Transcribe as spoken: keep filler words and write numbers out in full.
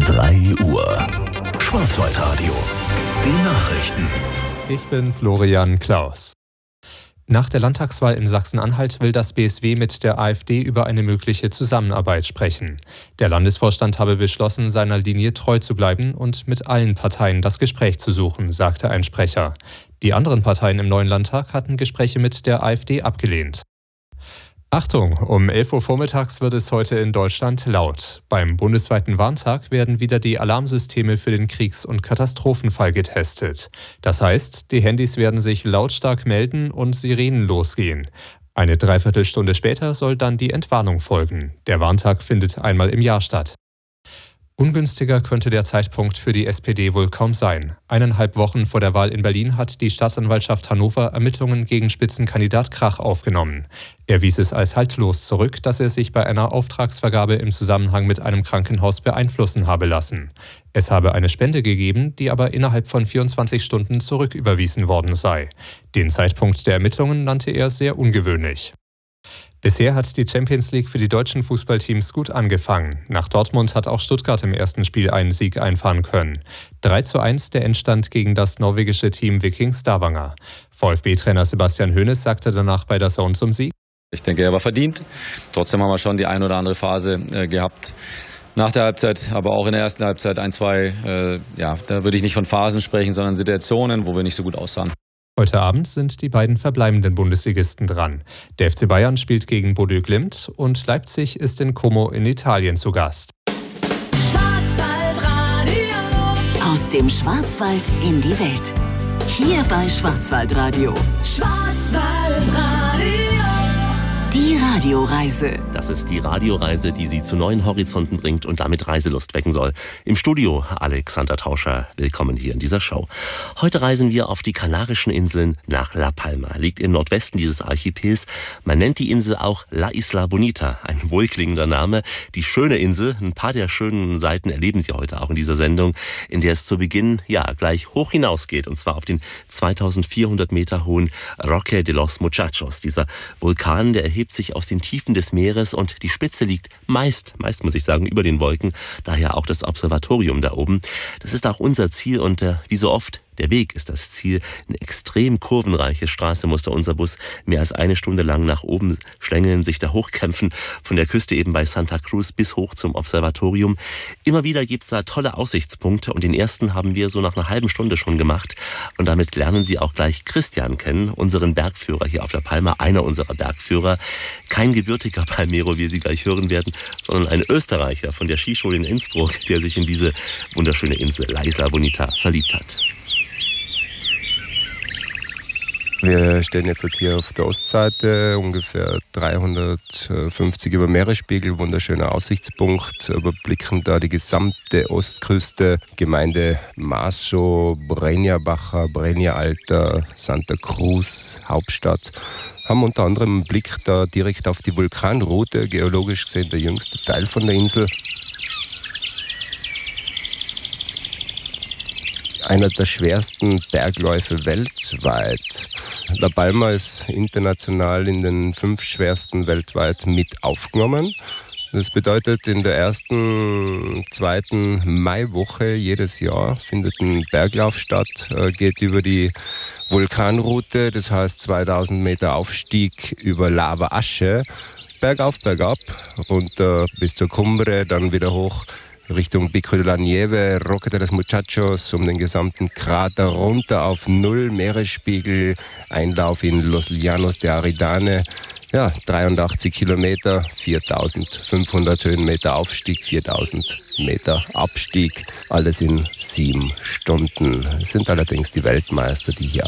drei Uhr. Schwarzwaldradio. Die Nachrichten. Ich bin Florian Klaus. Nach der Landtagswahl in Sachsen-Anhalt will das B S W mit der AfD über eine mögliche Zusammenarbeit sprechen. Der Landesvorstand habe beschlossen, seiner Linie treu zu bleiben und mit allen Parteien das Gespräch zu suchen, sagte ein Sprecher. Die anderen Parteien im neuen Landtag hatten Gespräche mit der AfD abgelehnt. Achtung, um elf Uhr vormittags wird es heute in Deutschland laut. Beim bundesweiten Warntag werden wieder die Alarmsysteme für den Kriegs- und Katastrophenfall getestet. Das heißt, die Handys werden sich lautstark melden und Sirenen losgehen. Eine Dreiviertelstunde später soll dann die Entwarnung folgen. Der Warntag findet einmal im Jahr statt. Ungünstiger könnte der Zeitpunkt für die S P D wohl kaum sein. Eineinhalb Wochen vor der Wahl in Berlin hat die Staatsanwaltschaft Hannover Ermittlungen gegen Spitzenkandidat Krach aufgenommen. Er wies es als haltlos zurück, dass er sich bei einer Auftragsvergabe im Zusammenhang mit einem Krankenhaus beeinflussen habe lassen. Es habe eine Spende gegeben, die aber innerhalb von vierundzwanzig Stunden zurücküberwiesen worden sei. Den Zeitpunkt der Ermittlungen nannte er sehr ungewöhnlich. Bisher hat die Champions League für die deutschen Fußballteams gut angefangen. Nach Dortmund hat auch Stuttgart im ersten Spiel einen Sieg einfahren können. drei zu eins der Endstand gegen das norwegische Team Viking Stavanger. VfB-Trainer Sebastian Hoeneß sagte danach bei der D A Z N zum Sieg: Ich denke, er war verdient. Trotzdem haben wir schon die ein oder andere Phase äh, gehabt. Nach der Halbzeit, aber auch in der ersten Halbzeit ein, zwei, äh, ja, da würde ich nicht von Phasen sprechen, sondern Situationen, wo wir nicht so gut aussahen. Heute Abend sind die beiden verbleibenden Bundesligisten dran. Der F C Bayern spielt gegen Bodø Glimt und Leipzig ist in Como in Italien zu Gast. Schwarzwaldradio. Aus dem Schwarzwald in die Welt. Hier bei Schwarzwaldradio. Schwarzwaldradio. Die Radioreise. Das ist die Radioreise, die Sie zu neuen Horizonten bringt und damit Reiselust wecken soll. Im Studio Alexander Tauscher, willkommen hier in dieser Show. Heute reisen wir auf die Kanarischen Inseln nach La Palma. Liegt im Nordwesten dieses Archipels. Man nennt die Insel auch La Isla Bonita, ein wohlklingender Name. Die schöne Insel, ein paar der schönen Seiten erleben Sie heute auch in dieser Sendung, in der es zu Beginn ja gleich hoch hinausgeht, und zwar auf den zweitausendvierhundert Meter hohen Roque de los Muchachos. Dieser Vulkan, der erhebt sich aus den Tiefen des Meeres und die Spitze liegt meist, meist muss ich sagen, über den Wolken, daher auch das Observatorium da oben. Das ist auch unser Ziel und äh, wie so oft, der Weg ist das Ziel. Eine extrem kurvenreiche Straße musste unser Bus mehr als eine Stunde lang nach oben schlängeln, sich da hochkämpfen, von der Küste eben bei Santa Cruz bis hoch zum Observatorium. Immer wieder gibt's da tolle Aussichtspunkte und den ersten haben wir so nach einer halben Stunde schon gemacht. Und damit lernen Sie auch gleich Christian kennen, unseren Bergführer hier auf der Palma, einer unserer Bergführer. Kein gebürtiger Palmero, wie Sie gleich hören werden, sondern ein Österreicher von der Skischule in Innsbruck, der sich in diese wunderschöne Insel La Isla Bonita verliebt hat. Wir stehen jetzt hier auf der Ostseite, ungefähr dreihundertfünfzig über Meeresspiegel, wunderschöner Aussichtspunkt, überblicken da die gesamte Ostküste, Gemeinde Maso, Breña Baja, Breña Alta, Santa Cruz, Hauptstadt. Haben unter anderem einen Blick da direkt auf die Vulkanroute, geologisch gesehen der jüngste Teil von der Insel. Einer der schwersten Bergläufe weltweit. La Palma ist international in den fünf schwersten weltweit mit aufgenommen. Das bedeutet, in der ersten, zweiten Maiwoche jedes Jahr findet ein Berglauf statt, geht über die Vulkanroute, das heißt zweitausend Meter Aufstieg über Lava-Asche, bergauf, bergab, runter bis zur Cumbre, dann wieder hoch Richtung Pico de la Nieve, Roque de los Muchachos, um den gesamten Krater runter auf Null, Meeresspiegel, Einlauf in Los Llanos de Aridane. Ja, dreiundachtzig Kilometer, viertausendfünfhundert Höhenmeter Aufstieg, viertausend Meter Abstieg. Alles in sieben Stunden. Es sind allerdings die Weltmeister, die hier